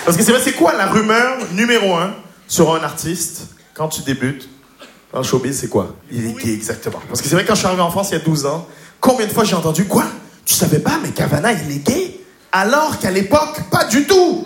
Parce que c'est vrai, c'est quoi la rumeur numéro 1 sur un artiste quand tu débutes dans le showbiz, c'est quoi? Il est gay, exactement. Parce que c'est vrai, quand je suis arrivé en France il y a 12 ans, combien de fois j'ai entendu, quoi? Tu savais pas, mais Cavana, il est gay? Alors qu'à l'époque, pas du tout!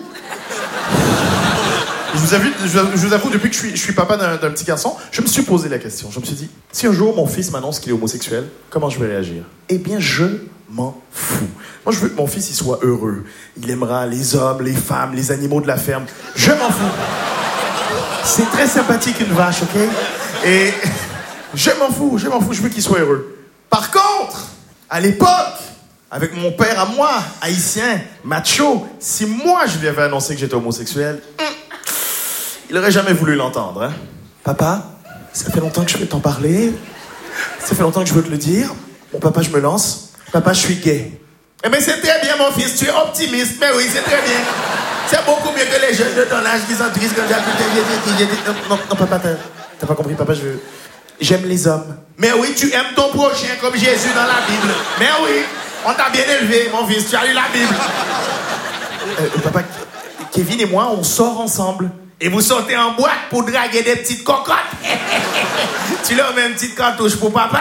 Je vous avoue, depuis que je suis papa d'un petit garçon, je me suis posé la question. Je me suis dit, si un jour mon fils m'annonce qu'il est homosexuel, comment je vais réagir? Eh bien, je m'en fous. Moi, je veux que mon fils il soit heureux. Il aimera les hommes, les femmes, les animaux de la ferme. Je m'en fous. C'est très sympathique une vache, ok? Et je m'en fous, je veux qu'il soit heureux. Par contre, à l'époque, avec mon père à moi, haïtien, macho, si moi je lui avais annoncé que j'étais homosexuel, il aurait jamais voulu l'entendre, hein? Papa, ça fait longtemps que je veux t'en parler. Ça fait longtemps que je veux te le dire. Bon, papa, je me lance. Papa, je suis gay. Eh bien, c'est très bien, mon fils. Tu es optimiste. Mais oui, c'est très bien. C'est beaucoup mieux que les jeunes de ton âge qui sont tristes comme non, papa, t'as pas compris, papa, j'aime les hommes. Mais oui, tu aimes ton prochain comme Jésus dans la Bible. Mais oui, on t'a bien élevé, mon fils. Tu as lu la Bible. Papa, Kevin et moi, on sort ensemble. Et vous sortez en boîte pour draguer des petites cocottes. Tu leur mets une petite cartouche pour papa.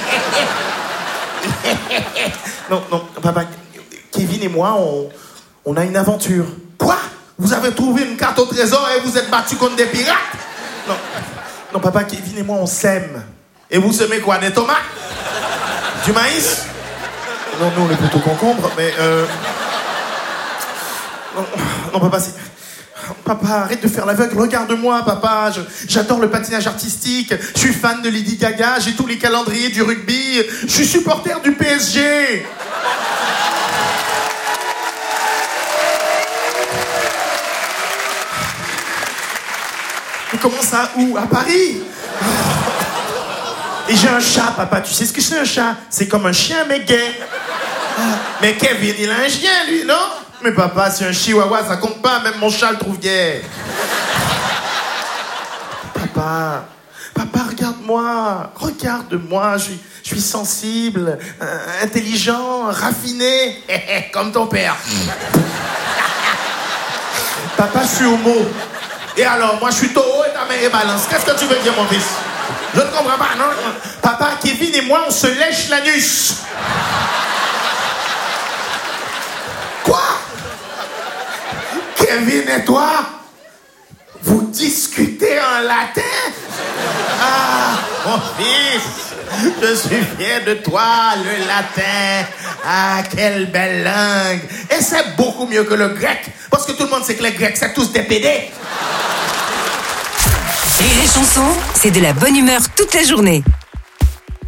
Non, papa, Kevin et moi, on a une aventure. Quoi? Vous avez trouvé une carte au trésor et vous êtes battus contre des pirates? Non, papa, Kevin et moi, on sème. Et vous semez quoi? Des tomates? Du maïs? Non, nous, on est plutôt concombres, mais Non, papa, c'est... Papa, arrête de faire l'aveugle, regarde-moi, papa. J'adore le patinage artistique. Je suis fan de Lady Gaga. J'ai tous les calendriers du rugby. Je suis supporter du PSG. Mais comment ça? Où? À Paris? Et j'ai un chat, papa. Tu sais ce que c'est un chat? C'est comme un chien, mais gay. Mais Kevin, il a un chien, lui, non? Mais papa, c'est un chihuahua, ça compte pas. Même mon chat le trouve gay. Papa, regarde-moi. Regarde-moi. Je suis sensible, intelligent, raffiné. Comme ton père. Papa, je suis homo. Et alors, moi, je suis taureau et ta mère est balance. Qu'est-ce que tu veux dire, mon fils? Je ne comprends pas, non? Papa, Kevin et moi, on se lèche l'anus. Quoi? Kevin et toi, vous discutez en latin? Ah, mon fils, je suis fier de toi, le latin. Ah, quelle belle langue. Et c'est beaucoup mieux que le grec, parce que tout le monde sait que les Grecs, c'est tous des pédés. Et les chansons, c'est de la bonne humeur toute la journée.